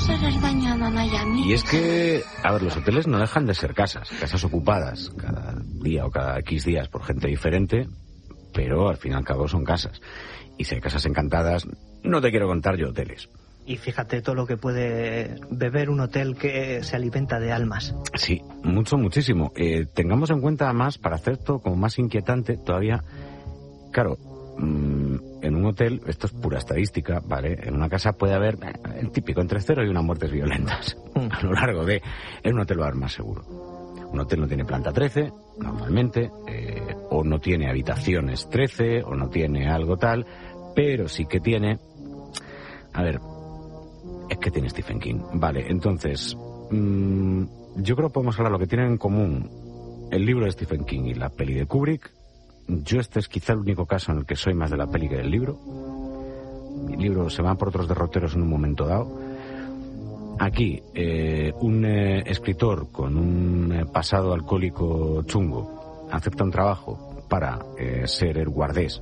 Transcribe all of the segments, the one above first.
será el baño a Miami? Y es que, a ver, los hoteles no dejan de ser casas ocupadas cada día o cada X días por gente diferente, pero al fin y al cabo son casas. Y si hay casas encantadas, no te quiero contar yo hoteles. Y fíjate todo lo que puede beber un hotel que se alimenta de almas. Sí, muchísimo. Tengamos en cuenta más, para hacer esto como más inquietante todavía, claro, en un hotel, esto es pura estadística, ¿vale? En una casa puede haber el típico entre 0 y 1 muertes violentas a lo largo de... En un hotel va a haber más seguro. Un hotel no tiene planta 13, normalmente, o no tiene habitaciones 13, o no tiene algo tal, pero sí que tiene... A ver, es que tiene Stephen King. Vale, entonces, yo creo que podemos hablar lo que tienen en común el libro de Stephen King y la peli de Kubrick. Yo este es quizá el único caso en el que soy más de la peli que del libro. Mi libro se va por otros derroteros en un momento dado. Aquí, un escritor con un pasado alcohólico chungo acepta un trabajo para ser el guardés,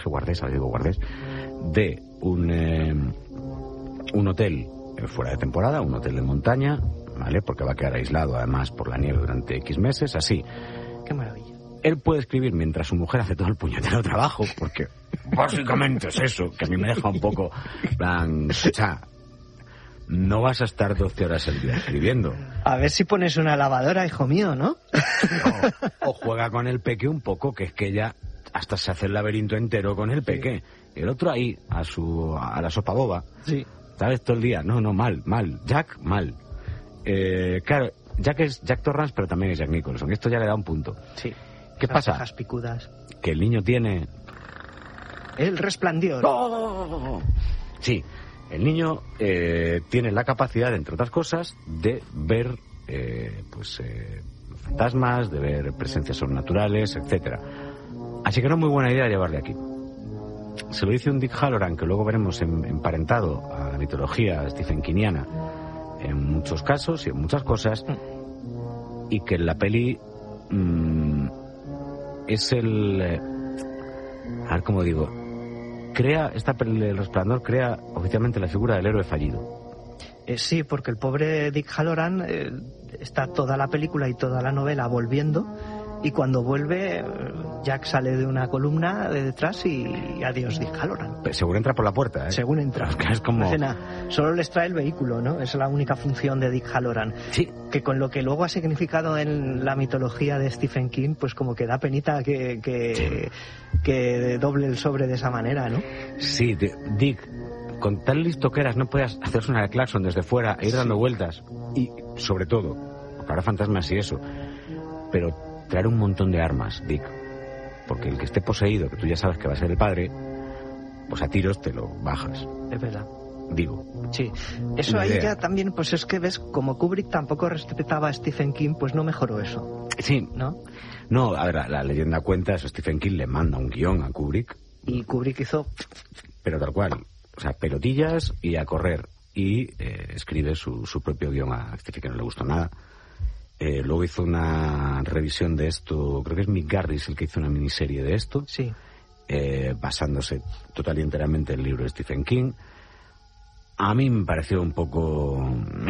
de un hotel fuera de temporada, un hotel de montaña, ¿vale? Porque va a quedar aislado además por la nieve durante X meses, así. Qué maravilla. Él puede escribir mientras su mujer hace todo el puñetero trabajo, porque básicamente es eso, que a mí me deja un poco, plan, o sea, no vas a estar 12 horas al día escribiendo. A ver si pones una lavadora, hijo mío, ¿no? No, o juega con el peque un poco, que es que ella hasta se hace el laberinto entero con el peque. El otro ahí, a la sopa boba. Sí. ¿Sabes? Todo el día. No, mal. Jack, mal. Claro, Jack es Jack Torrance, pero también es Jack Nicholson. Esto ya le da un punto. Sí. ¿Qué pasa? Las cejas picudas. Que el niño tiene... El resplandor. ¡Oh! Sí, el niño tiene la capacidad, entre otras cosas, de ver fantasmas, de ver presencias sobrenaturales, etcétera. Así que no es muy buena idea llevarle aquí. Se lo dice un Dick Halloran, que luego veremos emparentado a la mitología stephenkiniana en muchos casos y en muchas cosas, y que en la peli es el... a ver cómo digo... esta peli El Resplandor crea oficialmente la figura del héroe fallido. Sí, porque el pobre Dick Halloran está toda la película y toda la novela volviendo, y cuando vuelve Jack sale de una columna de detrás y adiós Dick Halloran. Según entra por la puerta, ¿eh? Según entra. Es como... Solo les trae el vehículo, ¿no? Es la única función de Dick Halloran. Sí. Que con lo que luego ha significado en la mitología de Stephen King, pues como que da penita que doble el sobre de esa manera, ¿no? Sí, Dick, con tan listo que eras, no podías hacer sonar el claxon desde fuera e ir dando vueltas. Y, sobre todo, porque habrá fantasmas y eso, pero traer un montón de armas, Dick. Porque el que esté poseído, que tú ya sabes que va a ser el padre, pues a tiros te lo bajas. Es verdad. Digo. Sí. Eso ahí ya también, pues es que ves, como Kubrick tampoco respetaba a Stephen King, pues no mejoró eso. Sí. ¿No? No, a ver, la leyenda cuenta eso. Stephen King le manda un guión a Kubrick. Y Kubrick hizo... Pero tal cual. O sea, pelotillas y a correr. Y escribe su propio guión. A Stephen King no le gustó nada. Luego hizo una revisión de esto, creo que es Mick Garris el que hizo una miniserie de esto, sí, basándose total y enteramente en el libro de Stephen King. A mí me pareció un poco...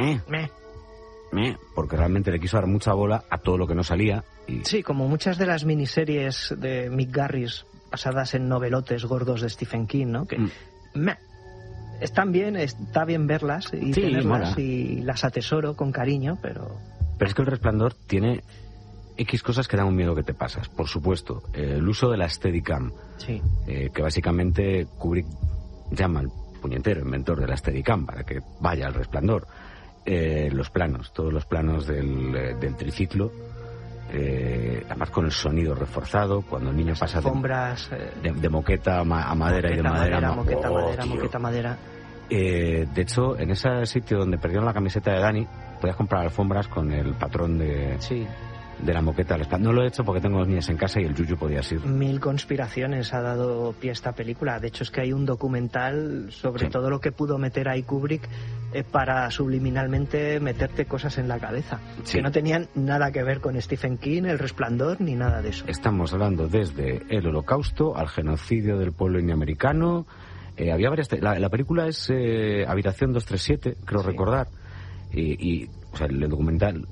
porque realmente le quiso dar mucha bola a todo lo que no salía. Y... Sí, como muchas de las miniseries de Mick Garris basadas en novelotes gordos de Stephen King, ¿no? Que están bien, está bien verlas y tenerlas, mola. Y las atesoro con cariño, pero es que El Resplandor tiene X cosas que dan un miedo que te pasas, por supuesto. El uso de la Steadicam, sí. Que básicamente Kubrick llama al puñetero inventor de la Steadicam para que vaya al Resplandor. Los planos, todos los planos del triciclo, además con el sonido reforzado, cuando el niño pasa de moqueta a madera y de madera. Moqueta madera. De hecho, en ese sitio donde perdieron la camiseta de Dani, podías comprar alfombras con el patrón de la moqueta. No lo he hecho porque tengo los niños en casa y el yuyu podía ir. 1000 conspiraciones ha dado pie a esta película. De hecho, es que hay un documental sobre todo lo que pudo meter ahí Kubrick para subliminalmente meterte cosas en la cabeza. Que no tenían nada que ver con Stephen King, El Resplandor, ni nada de eso. Estamos hablando desde el Holocausto al genocidio del pueblo indioamericano. Había varias... La película es Habitación 237, creo recordar. o sea, el documental,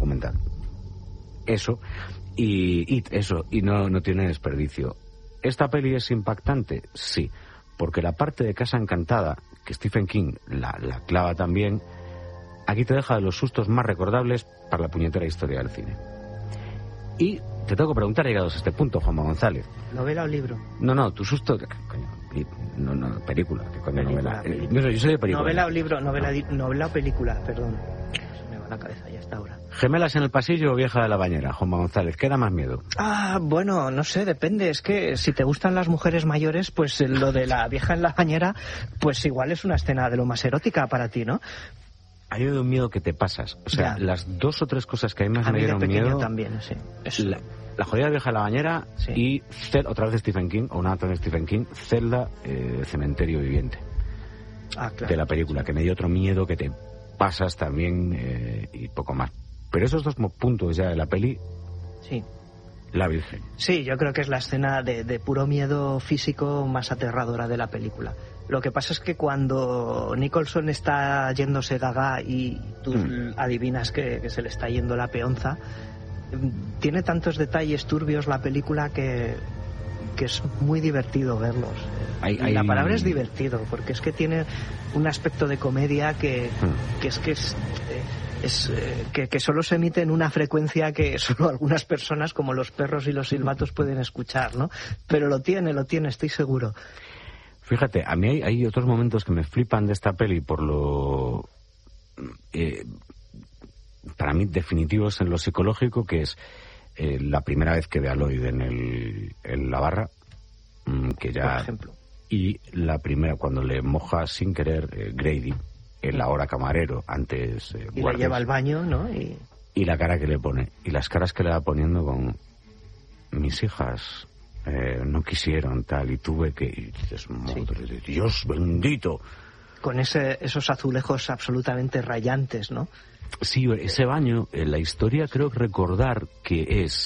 eso, y no tiene desperdicio. ¿Esta peli es impactante? Sí, porque la parte de Casa Encantada, que Stephen King la clava también, aquí te deja de los sustos más recordables para la puñetera historia del cine. Y te tengo que preguntar, llegados a este punto, Juanma González. ¿Novela o libro? No, tu susto... Coño, no, película. ¿Qué coño novela? No, yo soy de película. ¿Novela o libro? Novela o película, perdón. Se me va la cabeza ya hasta ahora. ¿Gemelas en el pasillo o Vieja de la bañera, Juanma González? ¿Qué da más miedo? Bueno, no sé, depende. Es que si te gustan las mujeres mayores, pues lo de la vieja en la bañera, pues igual es una escena de lo más erótica para ti, ¿no? Hay un miedo que te pasas. O sea, ya. Las 2 o 3 cosas que a mí más me dieron miedo... miedo... también, sí. La jodida vieja de la bañera, sí. Y otra vez de Stephen King, o una otra vez de Stephen King, Zelda, Cementerio Viviente. Claro. De la película, que me dio otro miedo que te pasas también, y poco más. Pero esos 2 puntos ya de la peli... Sí. La Virgen. Sí, yo creo que es la escena de puro miedo físico más aterradora de la película. Lo que pasa es que cuando Nicholson está yéndose gaga y tú adivinas que se le está yendo la peonza, tiene tantos detalles turbios la película que es muy divertido verlos. La palabra es divertido, porque es que tiene un aspecto de comedia que solo se emite en una frecuencia que solo algunas personas, como los perros y los silbatos, pueden escuchar, ¿no? Pero lo tiene, estoy seguro. Fíjate, a mí hay otros momentos que me flipan de esta peli por lo... para mí definitivos en lo psicológico, que es la primera vez que ve a Lloyd en la barra, que ya... Por ejemplo. Y la primera, cuando le moja sin querer Grady, el ahora camarero, antes y le lleva al baño, ¿no? Y la cara que le pone, y las caras que le va poniendo con... Mis hijas... no quisieron tal, y tuve que... Y dices, madre de Dios bendito. Con esos azulejos absolutamente rayantes, ¿no? Sí, ese baño, la historia creo recordar que es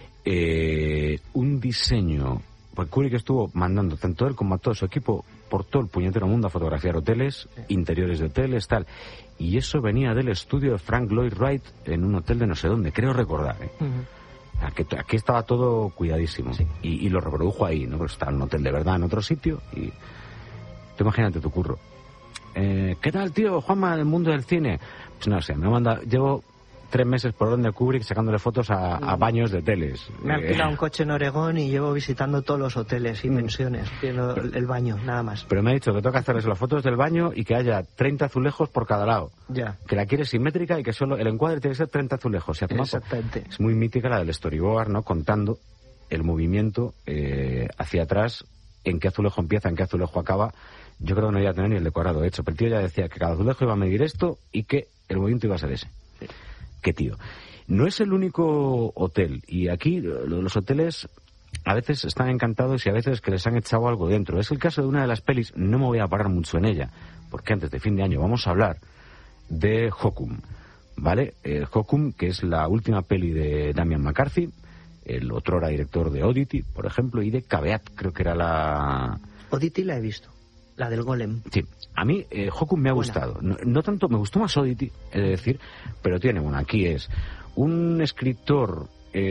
un diseño, porque Kubrick estuvo mandando tanto él como a todo su equipo por todo el puñetero mundo a fotografiar hoteles, interiores de hoteles, tal, y eso venía del estudio de Frank Lloyd Wright en un hotel de no sé dónde, creo recordar, Aquí estaba todo cuidadísimo, sí. Y lo reprodujo ahí, ¿no? Pues está en un hotel de verdad en otro sitio, y tú imagínate tu curro. ¿Qué tal, tío, Juanma, en el mundo del cine? Pues no sé, llevo 3 meses por orden de Kubrick sacándole fotos a baños de hoteles. Me he alquilado un coche en Oregón y llevo visitando todos los hoteles y pensiones, viendo el baño, nada más. Pero me ha dicho que toca hacerles las fotos del baño y que haya 30 azulejos por cada lado. Ya. Que la quiere simétrica y que solo el encuadre tiene que ser 30 azulejos. Exactamente. Es muy mítica la del storyboard, ¿no? Contando el movimiento hacia atrás, en qué azulejo empieza, en qué azulejo acaba. Yo creo que no iba a tener ni el decorado hecho, pero el tío ya decía que cada azulejo iba a medir esto y que el movimiento iba a ser ese. Sí. Qué tío. No es el único hotel, y aquí los hoteles a veces están encantados y a veces que les han echado algo dentro. Es el caso de una de las pelis, no me voy a parar mucho en ella, porque antes de fin de año vamos a hablar de Hocum, ¿vale? Hocum, que es la última peli de Damian McCarthy, el otrora director de Oddity, por ejemplo, y de Caveat, creo que era la... Oddity la he visto. La del golem. Sí, a mí Hocum me ha gustado. No tanto, me gustó más Oddity, es decir, pero tiene aquí es un escritor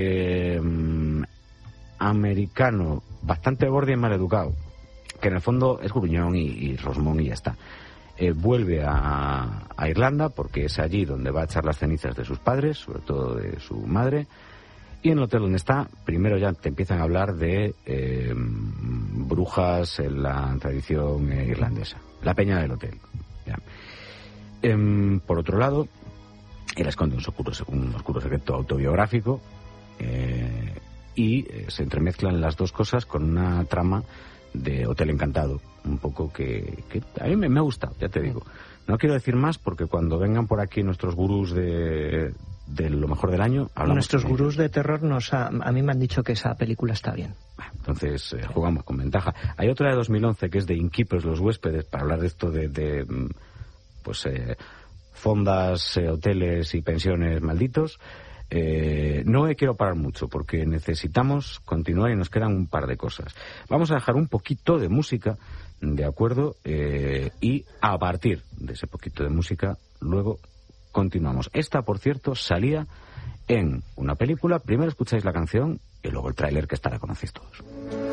americano bastante borde y mal educado, que en el fondo es gruñón y rosmón y ya está. Vuelve a Irlanda porque es allí donde va a echar las cenizas de sus padres, sobre todo de su madre. Y en el hotel donde está, primero ya te empiezan a hablar de brujas en la tradición irlandesa. La peña del hotel. Ya. Por otro lado, él esconde un oscuro secreto autobiográfico y se entremezclan las dos cosas con una trama de Hotel Encantado. Un poco que a mí me ha gustado, ya te digo. No quiero decir más porque cuando vengan por aquí nuestros gurús de lo mejor del año... Nuestros gurús de terror a mí me han dicho que esa película está bien. Entonces jugamos con ventaja. Hay otra de 2011 que es de Innkeepers, los huéspedes, para hablar de esto de fondas, hoteles y pensiones malditos. No me quiero parar mucho porque necesitamos continuar y nos quedan un par de cosas. Vamos a dejar un poquito de música, ¿de acuerdo? Y a partir de ese poquito de música, luego continuamos. Esta, por cierto, salía en una película. Primero escucháis la canción y luego el tráiler, que esta la conocéis todos.